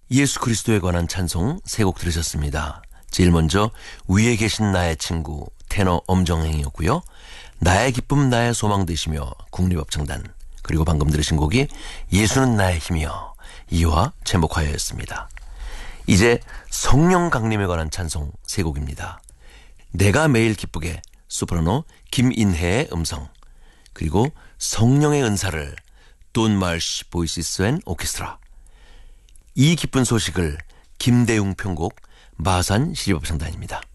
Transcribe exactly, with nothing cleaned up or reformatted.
예수 그리스도에 관한 찬송 세 곡 들으셨습니다. 제일 먼저 위에 계신 나의 친구 테너 엄정행이었고요. 나의 기쁨 나의 소망 되시며 국립합창단, 그리고 방금 들으신 곡이 예수는 나의 힘이여 이화 제목하여였습니다. 이제 성령 강림에 관한 찬송 세 곡입니다. 내가 매일 기쁘게 소프라노 김인혜의 음성, 그리고 성령의 은사를 돈 말시 보이시스 앤 오케스트라. 이 기쁜 소식을 김대웅 편곡 마산 시립합창단입니다.